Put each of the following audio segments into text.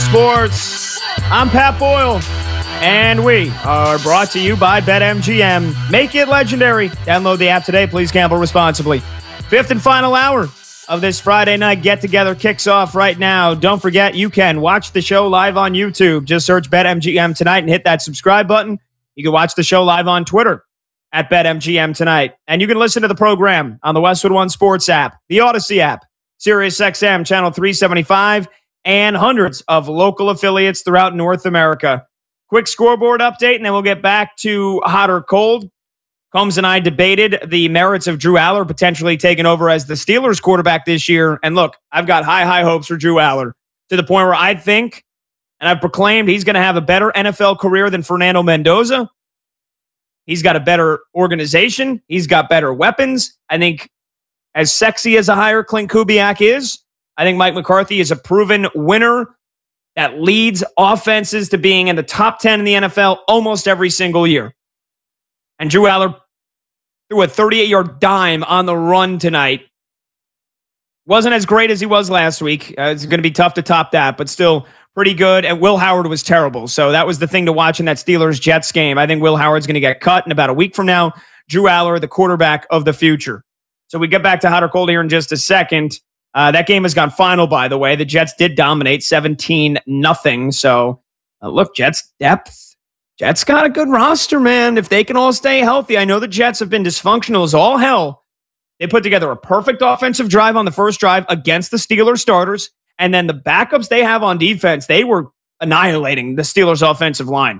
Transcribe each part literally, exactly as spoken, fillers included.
Sports. I'm Pat Boyle, and we are brought to you by BetMGM. Make it legendary. Download the app today. Please gamble responsibly. Fifth and final hour of this Friday night get-together kicks off right now. Don't forget, you can watch the show live on YouTube. Just search BetMGM tonight and hit that subscribe button. You can watch the show live on Twitter at BetMGM tonight. And you can listen to the program on the Westwood One Sports app, the Odyssey app, SiriusXM Channel three seventy-five, and hundreds of local affiliates throughout North America. Quick scoreboard update, and then we'll get back to hot or cold. Combs and I debated the merits of Drew Aller potentially taking over as the Steelers quarterback this year. And look, I've got high, high hopes for Drew Aller to the point where I think, and I've proclaimed, he's going to have a better N F L career than Fernando Mendoza. He's got a better organization. He's got better weapons. I think as sexy as a hire Clint Kubiak is, I think Mike McCarthy is a proven winner that leads offenses to being in the top ten in the N F L almost every single year. And Drew Aller threw a thirty-eight-yard dime on the run tonight. Wasn't as great as he was last week. Uh, it's going to be tough to top that, but still pretty good. And Will Howard was terrible. So that was the thing to watch in that Steelers-Jets game. I think Will Howard's going to get cut in about a week from now. Drew Aller, the quarterback of the future. So we get back to hot or cold here in just a second. Uh, that game has gone final, by the way. The Jets did dominate seventeen nothing. So, uh, look, Jets depth. Jets got a good roster, man. If they can all stay healthy. I know the Jets have been dysfunctional as all hell. They put together a perfect offensive drive on the first drive against the Steelers starters. And then the backups they have on defense, they were annihilating the Steelers offensive line.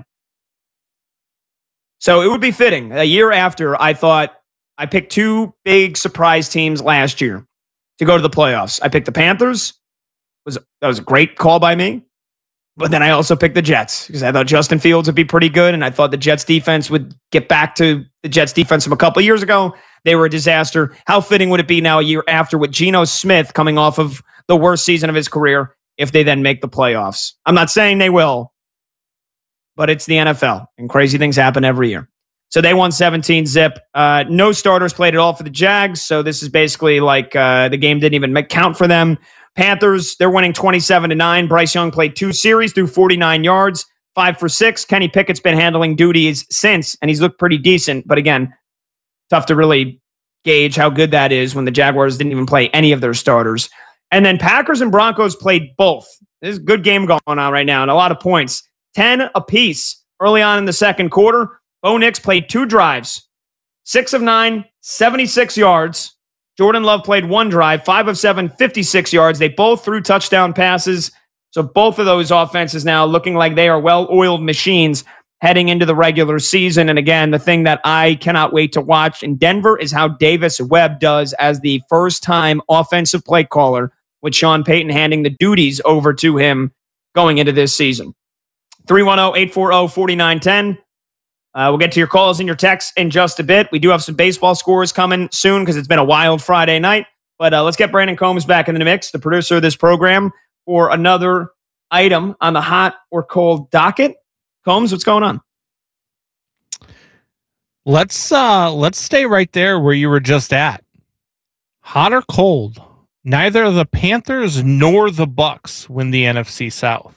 So it would be fitting. A year after, I thought I picked two big surprise teams last year to go to the playoffs. I picked the Panthers. Was That was a great call by me. But then I also picked the Jets because I thought Justin Fields would be pretty good, and I thought the Jets defense would get back to the Jets defense from a couple of years ago. They were a disaster. How fitting would it be now a year after with Geno Smith coming off of the worst season of his career if they then make the playoffs? I'm not saying they will, but it's the N F L, and crazy things happen every year. So they won seventeen zip. Uh, no starters played at all for the Jags, so this is basically like uh, the game didn't even count for them. Panthers, they're winning twenty-seven to nine. Bryce Young played two series, threw forty-nine yards, five for six. Kenny Pickett's been handling duties since, and he's looked pretty decent. But again, tough to really gauge how good that is when the Jaguars didn't even play any of their starters. And then Packers and Broncos played both. There's a good game going on right now and a lot of points. ten apiece early on in the second quarter. Bo Nix played two drives, six of nine, seventy-six yards. Jordan Love played one drive, five of seven, fifty-six yards. They both threw touchdown passes. So both of those offenses now looking like they are well-oiled machines heading into the regular season. And again, the thing that I cannot wait to watch in Denver is how Davis Webb does as the first-time offensive play caller, with Sean Payton handing the duties over to him going into this season. three one zero, eight four zero, four nine one zero. Uh, we'll get to your calls and your texts in just a bit. We do have some baseball scores coming soon because it's been a wild Friday night. But uh, let's get Brandon Combs back in the mix, the producer of this program, for another item on the hot or cold docket. Combs, what's going on? Let's uh, let's stay right there where you were just at. Hot or cold? Neither the Panthers nor the Bucks win the N F C South.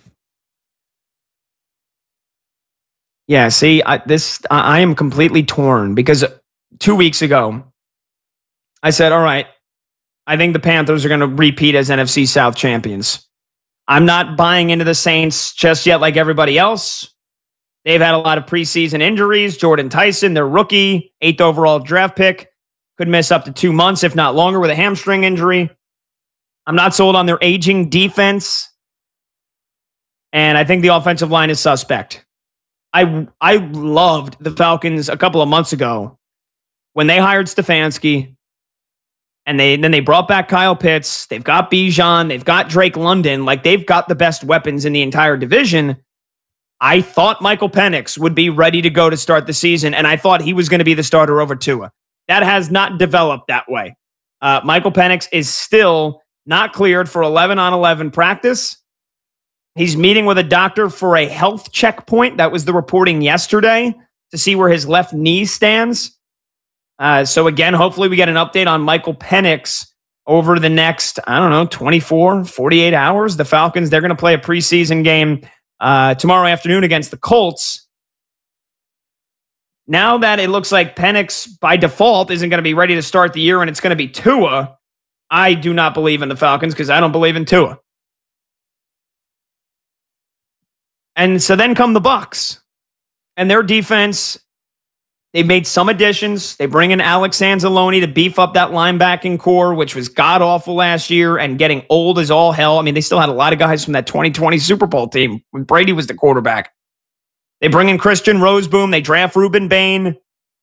Yeah, see, I, this I, I am completely torn because two weeks ago, I said, all right, I think the Panthers are going to repeat as N F C South champions. I'm not buying into the Saints just yet like everybody else. They've had a lot of preseason injuries. Jordan Tyson, their rookie, eighth overall draft pick, could miss up to two months, if not longer, with a hamstring injury. I'm not sold on their aging defense. And I think the offensive line is suspect. I I loved the Falcons a couple of months ago when they hired Stefanski and they then they brought back Kyle Pitts. They've got Bijan. They've got Drake London. Like, they've got the best weapons in the entire division. I thought Michael Penix would be ready to go to start the season, and I thought he was going to be the starter over Tua. That has not developed that way. Uh, Michael Penix is still not cleared for eleven on eleven practice. He's meeting with a doctor for a health checkpoint. That was the reporting yesterday to see where his left knee stands. Uh, so again, hopefully we get an update on Michael Penix over the next, I don't know, twenty-four, forty-eight hours. The Falcons, they're going to play a preseason game uh, tomorrow afternoon against the Colts. Now that it looks like Penix, by default, isn't going to be ready to start the year and it's going to be Tua, I do not believe in the Falcons because I don't believe in Tua. And so then come the Bucs. And their defense, they've made some additions. They bring in Alex Anzalone to beef up that linebacking core, which was god-awful last year and getting old as all hell. I mean, they still had a lot of guys from that twenty twenty Super Bowl team when Brady was the quarterback. They bring in Christian Roseboom. They draft Ruben Bain.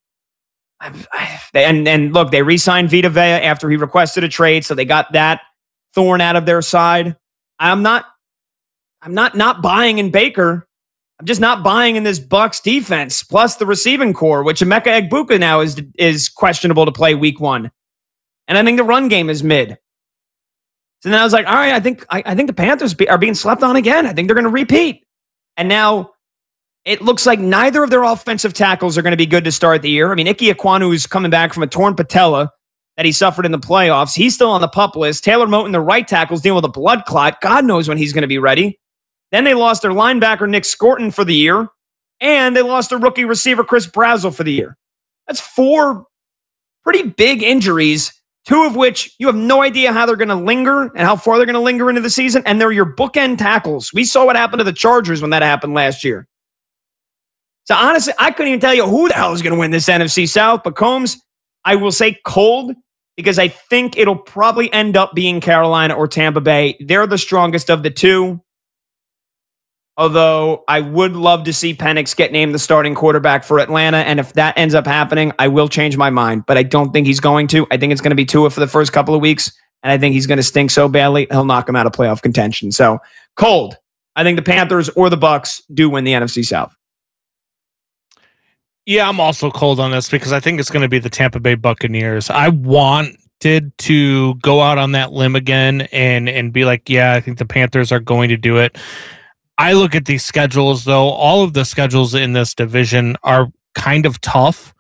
And, and look, they re-signed Vita Vea after he requested a trade, so they got that thorn out of their side. I'm not, I'm not not buying in Baker. I'm just not buying in this Bucs defense, plus the receiving core, which Emeka Egbuka now is is questionable to play week one. And I think the run game is mid. So then I was like, all right, I think I, I think the Panthers be, are being slept on again. I think they're going to repeat. And now it looks like neither of their offensive tackles are going to be good to start the year. I mean, Ike Ekwonu is coming back from a torn patella that he suffered in the playoffs. He's still on the PUP list. Taylor Moton, the right tackle, is dealing with a blood clot. God knows when he's going to be ready. Then they lost their linebacker, Nick Scorton, for the year. And they lost their rookie receiver, Chris Brazzell, for the year. That's four pretty big injuries, two of which you have no idea how they're going to linger and how far they're going to linger into the season. And they're your bookend tackles. We saw what happened to the Chargers when that happened last year. So honestly, I couldn't even tell you who the hell is going to win this N F C South. But Combs, I will say cold because I think it'll probably end up being Carolina or Tampa Bay. They're the strongest of the two. Although I would love to see Penix get named the starting quarterback for Atlanta. And if that ends up happening, I will change my mind. But I don't think he's going to. I think it's going to be Tua for the first couple of weeks. And I think he's going to stink so badly, he'll knock him out of playoff contention. So cold. I think the Panthers or the Bucs do win the N F C South. Yeah, I'm also cold on this because I think it's going to be the Tampa Bay Buccaneers. I wanted to go out on that limb again and, and be like, yeah, I think the Panthers are going to do it. I look at these schedules, though. All of the schedules in this division are kind of tough.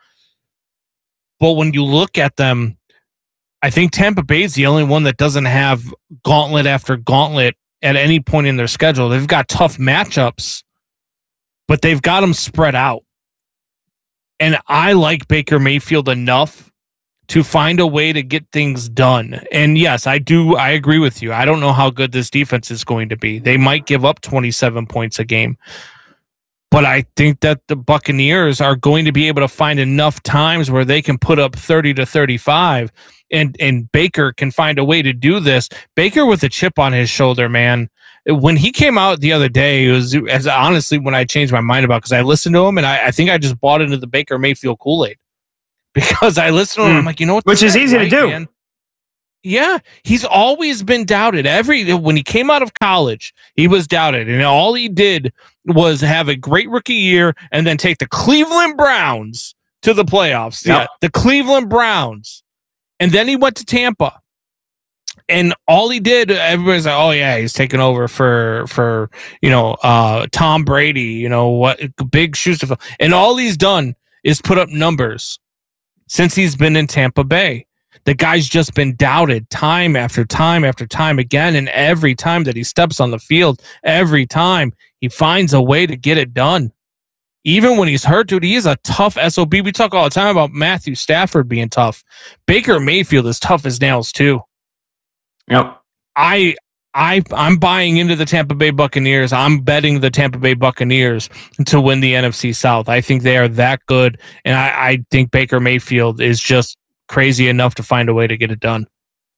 But when you look at them, I think Tampa Bay is the only one that doesn't have gauntlet after gauntlet at any point in their schedule. They've got tough matchups, but they've got them spread out. And I like Baker Mayfield enough to find a way to get things done. And yes, I do. I agree with you. I don't know how good this defense is going to be. They might give up twenty-seven points a game. But I think that the Buccaneers are going to be able to find enough times where they can put up thirty to thirty-five. And, and Baker can find a way to do this. Baker with a chip on his shoulder, man. When he came out the other day, it was as honestly when I changed my mind about because I listened to him and I, I think I just bought into the Baker Mayfield Kool-Aid because I listened to him. Mm. I'm like, you know what? Which is easy right, to do. Man? Yeah, he's always been doubted. Every when he came out of college, he was doubted, and all he did was have a great rookie year and then take the Cleveland Browns to the playoffs. Yep. Yeah, the Cleveland Browns, and then he went to Tampa. And all he did, everybody's like, "Oh yeah, he's taking over for for you know uh, Tom Brady." You know what? Big shoes to fill. And all he's done is put up numbers since he's been in Tampa Bay. The guy's just been doubted time after time after time again, and every time that he steps on the field, every time he finds a way to get it done. Even when he's hurt, dude, he is a tough S O B. We talk all the time about Matthew Stafford being tough. Baker Mayfield is tough as nails too. Yep. I I I'm buying into the Tampa Bay Buccaneers. I'm betting the Tampa Bay Buccaneers to win the N F C South. I think they are that good, and I, I think Baker Mayfield is just crazy enough to find a way to get it done.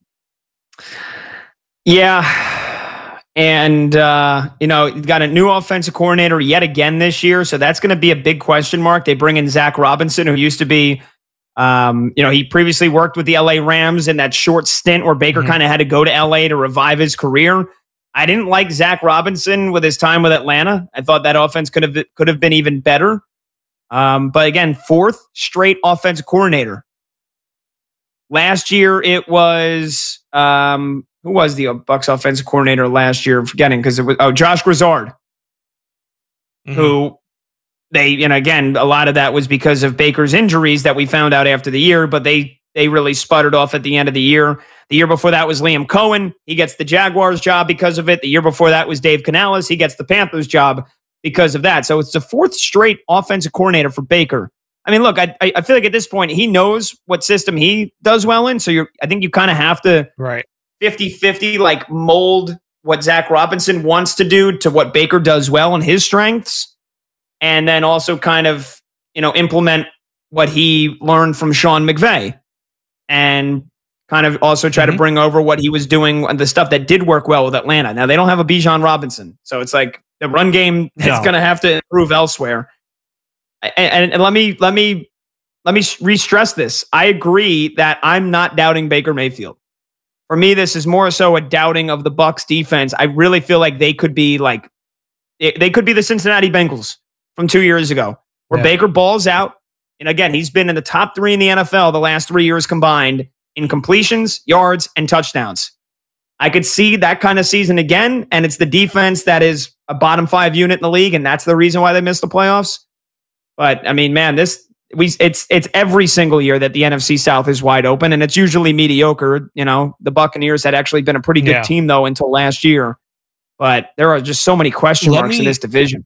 Yeah. And, uh, you know, you've got a new offensive coordinator yet again this year, so that's going to be a big question mark. They bring in Zach Robinson, who used to be Um, you know, he previously worked with the L A Rams in that short stint where Baker mm-hmm. kind of had to go to L A to revive his career. I didn't like Zach Robinson with his time with Atlanta. I thought that offense could have could have been even better. Um, but again, fourth straight offensive coordinator. Last year it was um, who was the Bucs offensive coordinator last year? I'm forgetting because it was oh Josh Grizzard, mm-hmm. who. They, and again, a lot of that was because of Baker's injuries that we found out after the year, but they they really sputtered off at the end of the year. The year before that was Liam Cohen. He gets the Jaguars job because of it. The year before that was Dave Canales. He gets the Panthers job because of that. So it's the fourth straight offensive coordinator for Baker. I mean, look, I I feel like at this point, he knows what system he does well in. So you're, I think you kind of have to right fifty-fifty, like mold what Zach Robinson wants to do to what Baker does well in his strengths. And then also kind of, you know, implement what he learned from Sean McVay. And kind of also try mm-hmm. to bring over what he was doing and the stuff that did work well with Atlanta. Now, they don't have a Bijan Robinson. So it's like the run game is no. going to have to improve elsewhere. And, and, and let me let me let me re-stress this. I agree that I'm not doubting Baker Mayfield. For me, this is more so a doubting of the Bucs defense. I really feel like they could be like they could be the Cincinnati Bengals from two years ago, where yeah. Baker balls out. And again, he's been in the top three in the N F L the last three years combined in completions, yards, and touchdowns. I could see that kind of season again, and it's the defense that is a bottom five unit in the league, and that's the reason why they missed the playoffs. But I mean, man, this we it's it's every single year that the N F C South is wide open, and it's usually mediocre. You know, the Buccaneers had actually been a pretty good yeah. team though until last year, but there are just so many question Let marks me- in this division.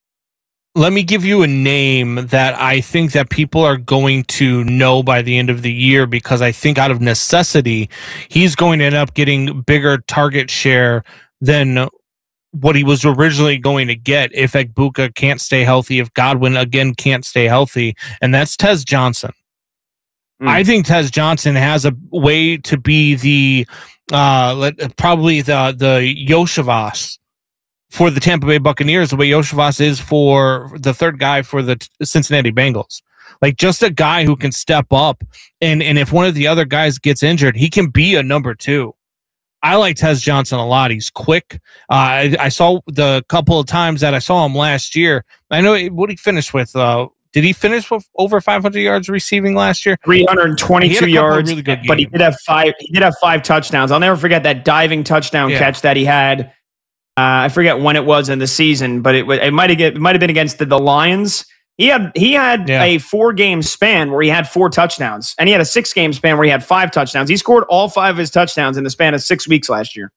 Let me give you a name that I think that people are going to know by the end of the year, because I think out of necessity, he's going to end up getting bigger target share than what he was originally going to get if Egbuka can't stay healthy, if Godwin again can't stay healthy, and that's Tez Johnson. Mm. I think Tez Johnson has a way to be the uh, let, probably the the Yoshivas for the Tampa Bay Buccaneers, the way Yoshivas is for the third guy for the Cincinnati Bengals. Like, just a guy who can step up, and, and if one of the other guys gets injured, he can be a number two. I like Tez Johnson a lot. He's quick. Uh, I, I saw the couple of times that I saw him last year. I know what he finished with. Uh, did he finish with over five hundred yards receiving last year? three hundred twenty-two yards, really good but he did have five. He did have five touchdowns. I'll never forget that diving touchdown yeah. catch that he had. Uh, I forget when it was in the season, but it it might have it might have been against the, the Lions. He had he had yeah. a four game span where he had four touchdowns, and he had a six game span where he had five touchdowns. He scored all five of his touchdowns in the span of six weeks last year.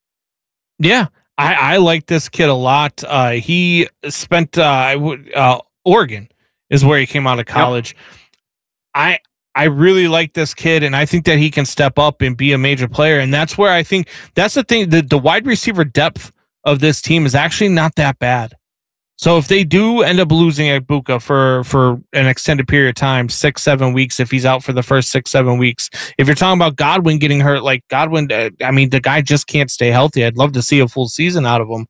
Yeah, I, I like this kid a lot. Uh, he spent uh, uh, Oregon is where he came out of college. Yep. I. I really like this kid, and I think that he can step up and be a major player. And that's where I think that's the thing. The, the wide receiver depth of this team is actually not that bad. So if they do end up losing Egbuka for, for an extended period of time, six, seven weeks, if he's out for the first six, seven weeks, if you're talking about Godwin getting hurt, like Godwin, uh, I mean, the guy just can't stay healthy. I'd love to see a full season out of him.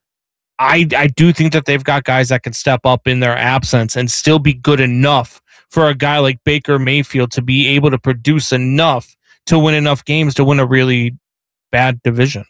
I, I do think that they've got guys that can step up in their absence and still be good enough for a guy like Baker Mayfield to be able to produce enough to win enough games to win a really bad division.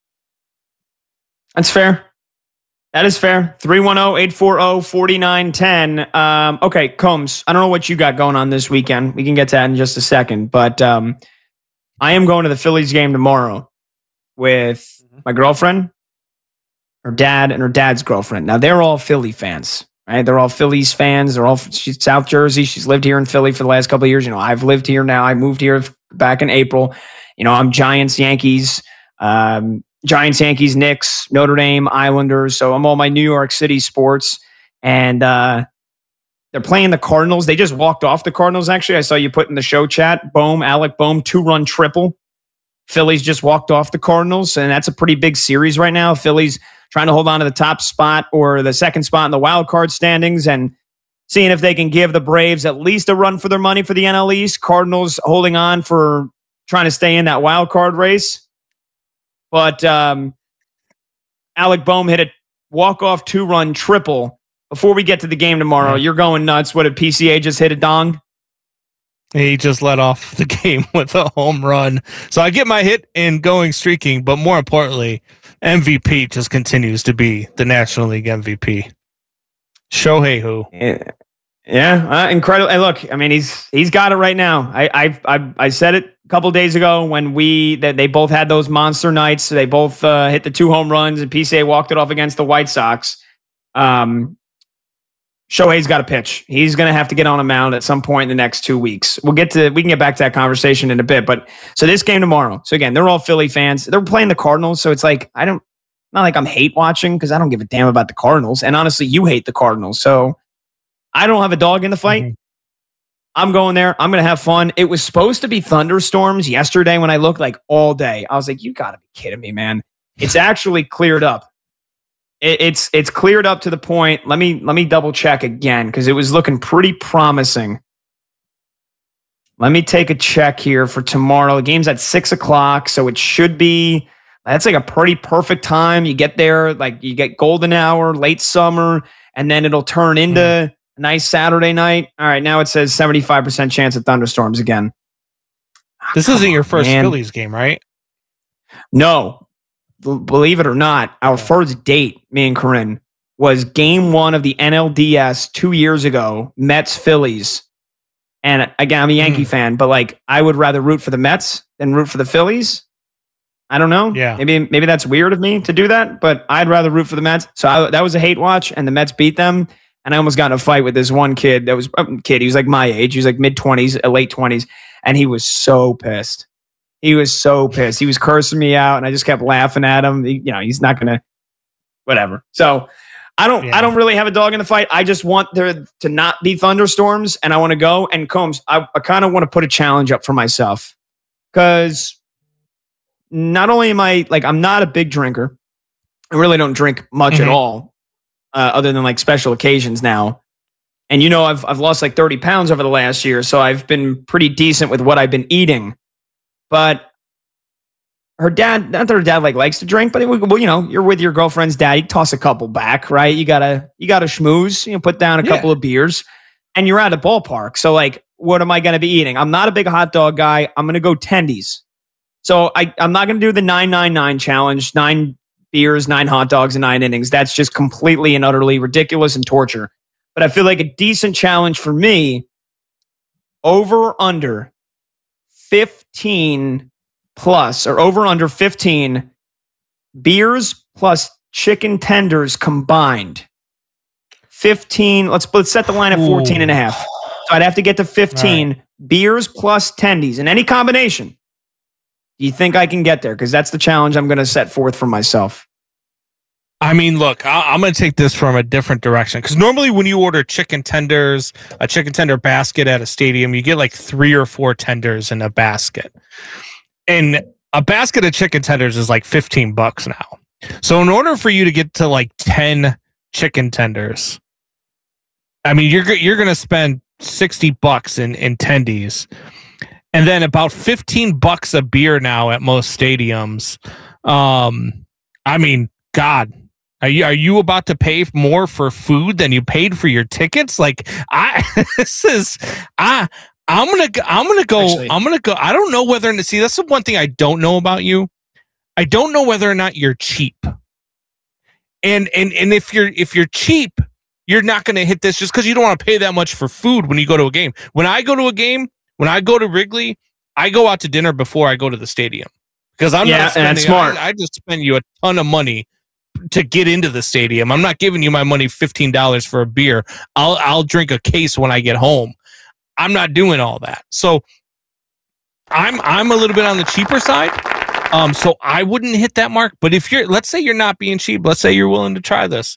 That's fair. That is fair. three one zero, eight four zero, four nine one zero. Um, okay, Combs, I don't know what you got going on this weekend. We can get to that in just a second. But um, I am going to the Phillies game tomorrow with my girlfriend, her dad, and her dad's girlfriend. Now, they're all Philly fans. Right, they're all Phillies fans. They're all she's South Jersey. She's lived here in Philly for the last couple of years. You know, I've lived here now. I moved here back in April. You know, I'm Giants, Yankees, um, Giants, Yankees, Knicks, Notre Dame, Islanders. So I'm all my New York City sports. And uh, they're playing the Cardinals. They just walked off the Cardinals, actually. I saw you put in the show chat. Bohm, Alec Bohm, two-run triple. Phillies just walked off the Cardinals, and that's a pretty big series right now. Phillies trying to hold on to the top spot or the second spot in the wild card standings and seeing if they can give the Braves at least a run for their money for the N L East. Cardinals holding on for trying to stay in that wild card race. But um, Alec Bohm hit a walk-off two-run triple. Before we get to the game tomorrow, you're going nuts. What, did P C A just hit a dong? He just let off the game with a home run. So I get my hit in going streaking, but more importantly, M V P just continues to be the National League M V P. Shohei who? Yeah, yeah uh, incredible. And look, I mean, he's he's got it right now. I I I, I said it a couple days ago when we that they both had those monster nights. They both uh, hit the two home runs, and P C A walked it off against the White Sox. Um, Shohei's got to pitch. He's going to have to get on a mound at some point in the next two weeks. We'll get to, we can get back to that conversation in a bit. But so this game tomorrow. So again, they're all Philly fans. They're playing the Cardinals. So it's like, I don't, not like I'm hate watching because I don't give a damn about the Cardinals. And honestly, you hate the Cardinals. So I don't have a dog in the fight. Mm-hmm. I'm going there. I'm going to have fun. It was supposed to be thunderstorms yesterday when I looked like all day. I was like, you got to be kidding me, man. It's actually cleared up. It's it's cleared up to the point. Let me let me double check again because it was looking pretty promising. Let me take a check here for tomorrow. The game's at six o'clock, so it should be. That's like a pretty perfect time. You get there, like you get golden hour, late summer, and then it'll turn into mm. a nice Saturday night. All right, now it says seventy-five percent chance of thunderstorms again. This oh, isn't your first man. Phillies game, right? No. Believe it or not, our first date, me and Corinne, was game one of the N L D S two years ago, Mets Phillies. And again, I'm a Yankee mm. fan, but like I would rather root for the Mets than root for the Phillies. I don't know. Yeah. Maybe maybe that's weird of me to do that, but I'd rather root for the Mets. So I, that was a hate watch, and the Mets beat them. And I almost got in a fight with this one kid that was a kid. He was like my age. He was like mid twenties, late twenties, and he was so pissed. He was so pissed. He was cursing me out, and I just kept laughing at him. He, you know, he's not gonna, whatever. So I don't, yeah. I don't really have a dog in the fight. I just want there to not be thunderstorms, and I want to go. And Combs, I, I kind of want to put a challenge up for myself because not only am I like I'm not a big drinker, I really don't drink much mm-hmm. at all, uh, other than like special occasions now. And you know, I've I've lost like thirty pounds over the last year, so I've been pretty decent with what I've been eating. But her dad, not that her dad like likes to drink, but it, well, you know, you're with your girlfriend's dad. You toss a couple back, right? You gotta, you gotta schmooze. You know, put down a yeah. couple of beers, and you're at a ballpark. So, like, what am I gonna be eating? I'm not a big hot dog guy. I'm gonna go tendies. So I, I'm not gonna do the nine nine nine challenge. Nine beers, nine hot dogs, and nine innings. That's just completely and utterly ridiculous and torture. But I feel like a decent challenge for me. Over under. fifteen plus or over under fifteen beers plus chicken tenders combined. fifteen. Let's, let's set the line at fourteen and a half. So I'd have to get to fifteen right. beers plus tendies in any combination. Do you think I can get there? Because that's the challenge I'm going to set forth for myself. I mean, look, I- I'm going to take this from a different direction because normally when you order chicken tenders, a chicken tender basket at a stadium, you get like three or four tenders in a basket. And a basket of chicken tenders is like fifteen bucks now. So in order for you to get to like ten chicken tenders, I mean, you're you're going to spend sixty bucks in, in tendies and then about fifteen bucks a beer now at most stadiums. Um, I mean, God. Are you are you about to pay more for food than you paid for your tickets? Like I, this is I I'm gonna I'm gonna go Actually, I'm gonna go. I don't know whether to see. That's the one thing I don't know about you. I don't know whether or not you're cheap. And and and if you're if you're cheap, you're not gonna hit this just because you don't want to pay that much for food when you go to a game. When I go to a game, when I go to Wrigley, I go out to dinner before I go to the stadium because I'm yeah, not spending. And that's smart. I, I just spend you a ton of money to get into the stadium. I'm not giving you my money fifteen dollars for a beer. I'll I'll drink a case when I get home. I'm not doing all that. So I'm I'm a little bit on the cheaper side. Um so I wouldn't hit that mark, but if you're let's say you're not being cheap, let's say you're willing to try this.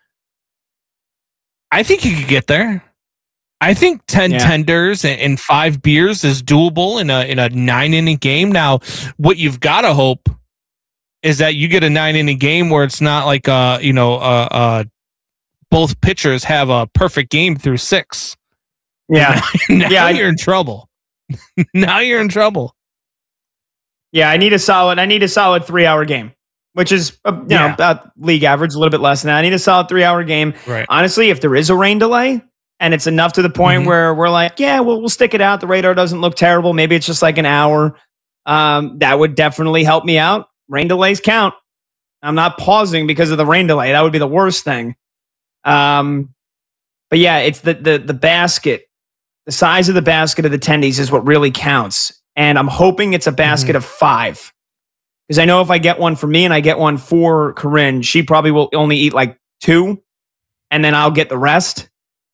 I think you could get there. I think ten yeah. tenders and, and five beers is doable in a in a nine inning game. Now, what you've got to hope is that you get a nine inning game where it's not like uh you know uh, uh both pitchers have a perfect game through six. Yeah, now yeah, you're in trouble. Now you're in trouble. Yeah, I need a solid. I need a solid three hour game, which is uh, you yeah. know about league average, a little bit less than that. I need a solid three hour game. Right. Honestly, if there is a rain delay and it's enough to the point mm-hmm. where we're like, yeah, well, we'll stick it out. The radar doesn't look terrible. Maybe it's just like an hour. Um, that would definitely help me out. Rain delays count. I'm not pausing because of the rain delay. That would be the worst thing. Um, but yeah, it's the the the basket. The size of the basket of the tendies is what really counts. And I'm hoping it's a basket mm-hmm. of five. Because I know if I get one for me and I get one for Corinne, she probably will only eat like two. And then I'll get the rest.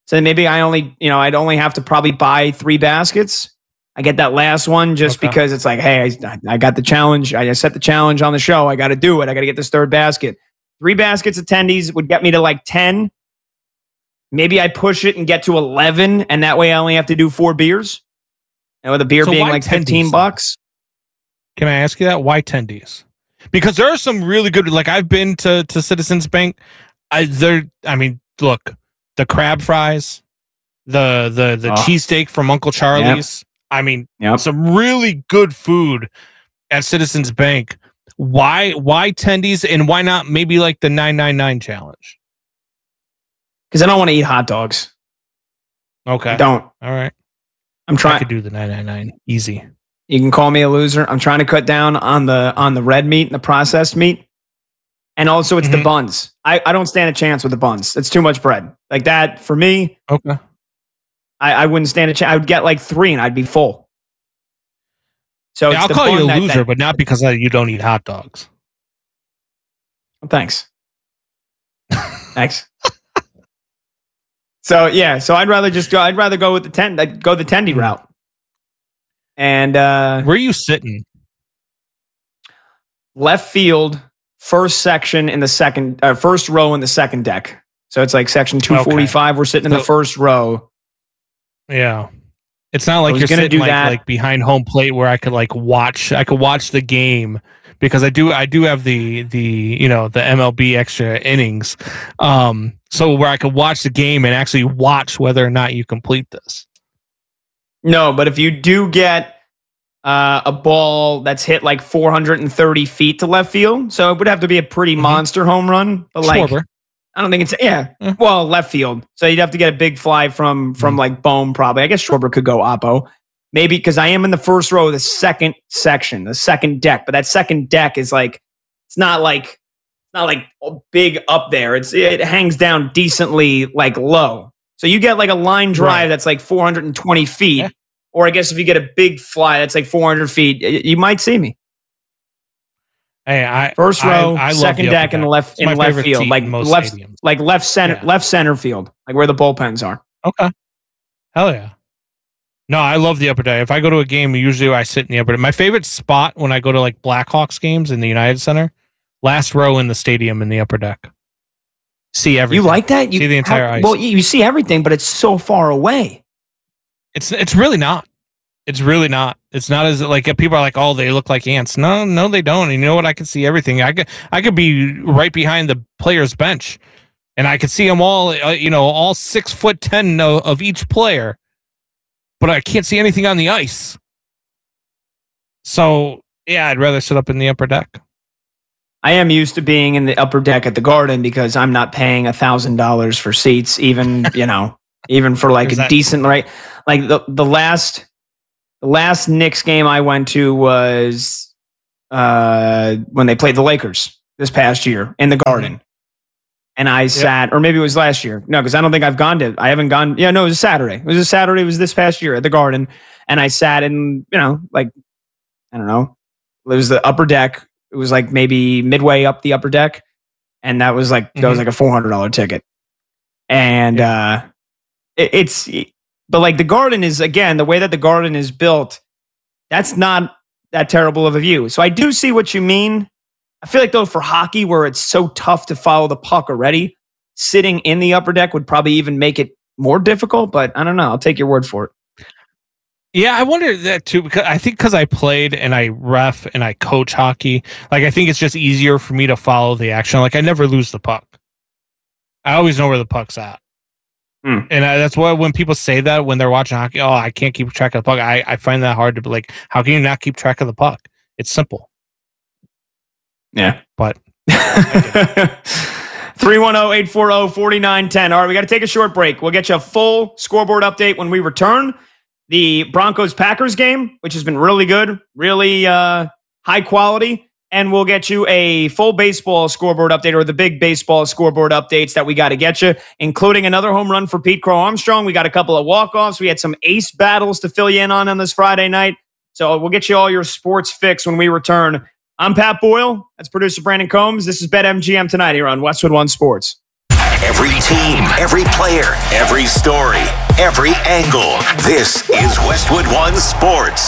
So maybe I only, you know, I'd only have to probably buy three baskets. I get that last one just okay. because it's like, hey, I, I got the challenge. I set the challenge on the show. I got to do it. I got to get this third basket. Three baskets of tendies would get me to like ten. Maybe I push it and get to eleven, and that way I only have to do four beers. And with a beer so being like fifteen bucks. Can I ask you that? Why tendies? Because there are some really good, like I've been to, to Citizens Bank. I there. I mean, look, the crab fries, the the the oh. cheesesteak from Uncle Charlie's. Yep. I mean, yep. some really good food at Citizens Bank. Why why tendies and why not maybe like the nine ninety-nine challenge? Because I don't want to eat hot dogs. Okay. I don't. All right. I'm trying. I could do the nine ninety-nine. Easy. You can call me a loser. I'm trying to cut down on the on the red meat and the processed meat. And also it's mm-hmm. the buns. I, I don't stand a chance with the buns. It's too much bread. Like that for me. Okay. I, I wouldn't stand a chance. I would get like three and I'd be full. So yeah, I'll call you a that, loser, that, but not because you don't eat hot dogs. Well, thanks. Thanks. So yeah, so I'd rather just go. I'd rather go with the ten. I'd go the tendy route. And uh, where are you sitting? Left field, first section in the second, uh, first row in the second deck. So it's like section two forty-five. Okay. We're sitting in so, the first row. Yeah, it's not like you're sitting do like, like behind home plate where I could like watch. I could watch the game because I do. I do have the the you know the M L B extra innings. Um, so where I could watch the game and actually watch whether or not you complete this. No, but if you do get uh, a ball that's hit like four hundred thirty feet to left field, so it would have to be a pretty mm-hmm. monster home run. But like, Schwarber. I don't think it's yeah. Mm. Well, left field, so you'd have to get a big fly from from mm. like Bohm probably. I guess Schwarber could go oppo, maybe because I am in the first row of the second section, the second deck. But that second deck is like it's not like it's not like big up there. It's it hangs down decently like low. So you get like a line drive right. that's like four hundred twenty feet, yeah. or I guess if you get a big fly that's like four hundred feet, you might see me. Hey, I first row, I, I second deck in the left in left field, like left stadiums. like left center, yeah. left center field, like where the bullpens are. Okay, hell yeah. No, I love the upper deck. If I go to a game, usually I sit in the upper deck. My favorite spot when I go to like Blackhawks games in the United Center, last row in the stadium in the upper deck. See everything. You like that? You see the entire how, ice. Well, you see everything, but it's so far away. It's it's really not. It's really not. It's not as like people are like, oh, they look like ants. No, no, they don't. And you know what? I can see everything. I could I could be right behind the player's bench, and I could see them all. Uh, you know, all six foot ten of, of each player, but I can't see anything on the ice. So yeah, I'd rather sit up in the upper deck. I am used to being in the upper deck at the Garden because I'm not paying a thousand dollars for seats, even you know, even for like There's a that. decent right. Like the the last the last Knicks game I went to was uh, when they played the Lakers this past year in the Garden, mm-hmm. and I yep. sat, or maybe it was last year. No, because I don't think I've gone to. I haven't gone. Yeah, no, it was a Saturday. It was a Saturday. It was this past year at the Garden, and I sat in, you know, like I don't know, it was the upper deck. It was like maybe midway up the upper deck. And that was like, mm-hmm. that was like a four hundred dollars ticket. And uh, it, it's, but like the Garden is, again, the way that the Garden is built, that's not that terrible of a view. So I do see what you mean. I feel like though for hockey where it's so tough to follow the puck already, sitting in the upper deck would probably even make it more difficult, but I don't know. I'll take your word for it. Yeah, I wonder that too, because I think because I played and I ref and I coach hockey, like I think it's just easier for me to follow the action. Like I never lose the puck. I always know where the puck's at. Mm. And I, that's why when people say that when they're watching hockey, oh, I can't keep track of the puck. I, I find that hard to be like, how can you not keep track of the puck? It's simple. Yeah. But three one zero, eight four zero, four nine one zero. All right, we got to take a short break. We'll get you a full scoreboard update when we return. The Broncos-Packers game, which has been really good, really uh, high quality. And we'll get you a full baseball scoreboard update or the big baseball scoreboard updates that we got to get you, including another home run for Pete Crow Armstrong. We got a couple of walk-offs. We had some ace battles to fill you in on on this Friday night. So we'll get you all your sports fix when we return. I'm Pat Boyle. That's producer Brandon Combs. This is BetMGM tonight here on Westwood One Sports. Every team, every player, every story, every angle. This is Westwood One Sports.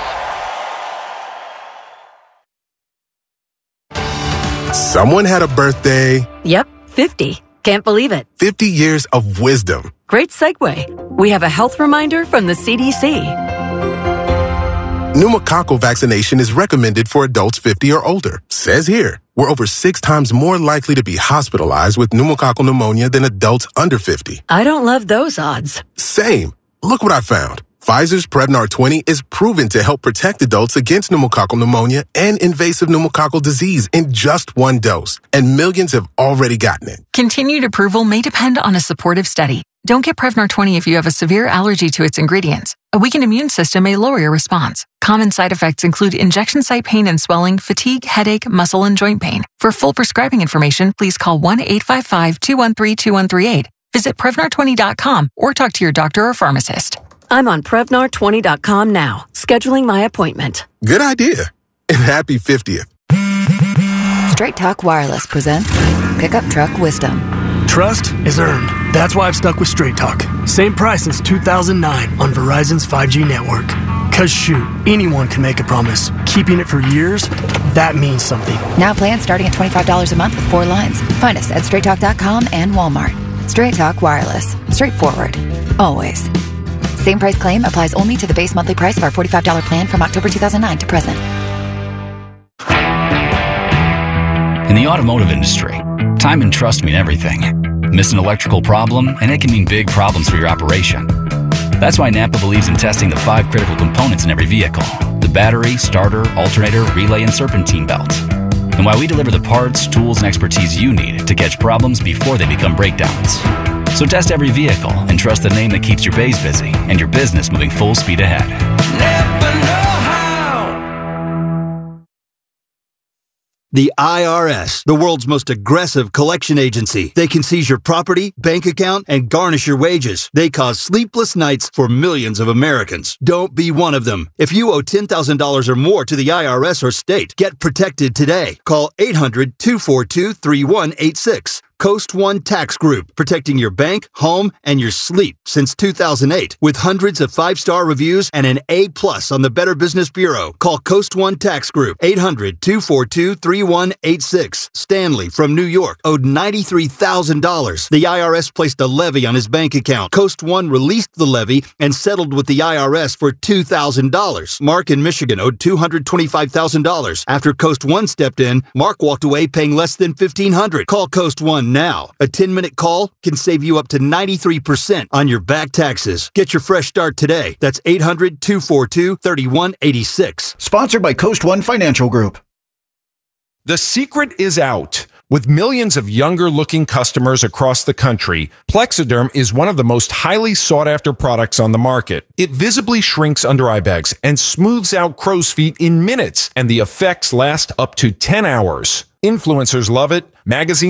Someone had a birthday. Yep, fifty. Can't believe it. fifty years of wisdom. Great segue. We have a health reminder from the C D C. Pneumococcal vaccination is recommended for adults fifty or older. Says here, we're over six times more likely to be hospitalized with pneumococcal pneumonia than adults under fifty. I don't love those odds. Same. Look what I found. Pfizer's Prevnar twenty is proven to help protect adults against pneumococcal pneumonia and invasive pneumococcal disease in just one dose, and millions have already gotten it. Continued approval may depend on a supportive study. Don't get Prevnar twenty if you have a severe allergy to its ingredients. A weakened immune system may lower your response. Common side effects include injection site pain and swelling, fatigue, headache, muscle, and joint pain. For full prescribing information, please call one eight five five, two one three, two one three eight. Visit Prevnar twenty dot com or talk to your doctor or pharmacist. I'm on Prevnar twenty dot com now, scheduling my appointment. Good idea. And happy fiftieth. Straight Talk Wireless presents Pickup Truck Wisdom. Trust is earned. That's why I've stuck with Straight Talk. Same price since two thousand nine on Verizon's five G network. Cause shoot, anyone can make a promise. Keeping it for years, that means something. Now plans starting at twenty-five dollars a month with four lines. Find us at straight talk dot com and Walmart. Straight Talk Wireless. Straightforward. Always. Same price claim applies only to the base monthly price of our forty-five dollars plan from October two thousand nine to present. In the automotive industry, time and trust mean everything. Miss an electrical problem, and it can mean big problems for your operation. That's why Napa believes in testing the five critical components in every vehicle: the battery, starter, alternator, relay, and serpentine belt. And why we deliver the parts, tools, and expertise you need to catch problems before they become breakdowns. So test every vehicle and trust the name that keeps your bays busy and your business moving full speed ahead. Napa know-how. The I R S, the world's most aggressive collection agency. They can seize your property, bank account, and garnish your wages. They cause sleepless nights for millions of Americans. Don't be one of them. If you owe ten thousand dollars or more to the I R S or state, get protected today. Call eight hundred, two four two, three one eight six. Coast One Tax Group, protecting your bank, home, and your sleep since two thousand eight. With hundreds of five-star reviews and an A plus on the Better Business Bureau. Call Coast One Tax Group, eight hundred, two four two, three one eight six. Stanley from New York owed ninety-three thousand dollars. The I R S placed a levy on his bank account. Coast One released the levy and settled with the I R S for two thousand dollars. Mark in Michigan owed two hundred twenty-five thousand dollars. After Coast One stepped in, Mark walked away paying less than fifteen hundred dollars. Call Coast One now. A ten-minute call can save you up to ninety-three percent on your back taxes. Get your fresh start today. That's eight hundred, two four two, three one eight six. Sponsored by Coast One Financial Group. The secret is out. With millions of younger-looking customers across the country, Plexiderm is one of the most highly sought-after products on the market. It visibly shrinks under eye bags and smooths out crow's feet in minutes, and the effects last up to ten hours. Influencers love it. Magazines